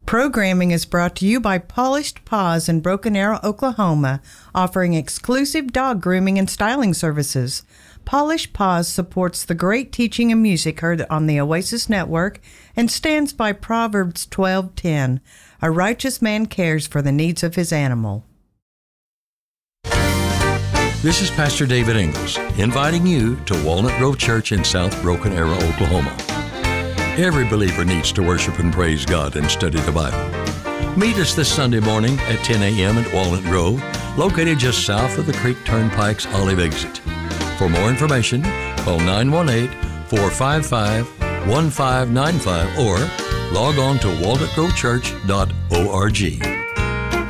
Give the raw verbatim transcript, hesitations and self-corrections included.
Programming is brought to you by Polished Paws in Broken Arrow, Oklahoma, offering exclusive dog grooming and styling services. Polished Paws supports the great teaching and music heard on the Oasis Network and stands by Proverbs twelve ten. A righteous man cares for the needs of his animal. This is Pastor David Ingles, inviting you to Walnut Grove Church in South Broken Arrow, Oklahoma. Every believer needs to worship and praise God and study the Bible. Meet us this Sunday morning at ten a.m. at Walnut Grove, located just south of the Creek Turnpike's Olive Exit. For more information, call nine one eight, four five five, one five nine five or log on to walnut grove church dot org.